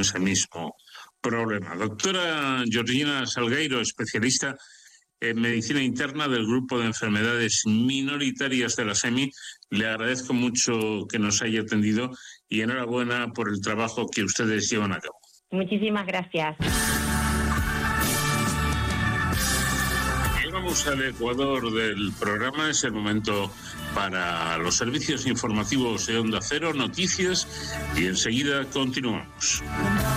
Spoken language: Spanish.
ese mismo problema. Doctora Georgina Salgueiro, especialista en medicina interna del grupo de enfermedades minoritarias de la SEMI, le agradezco mucho que nos haya atendido y enhorabuena por el trabajo que ustedes llevan a cabo. Muchísimas gracias. Llegamos al Ecuador del programa. Es el momento para los servicios informativos de Onda Cero, noticias, y enseguida continuamos.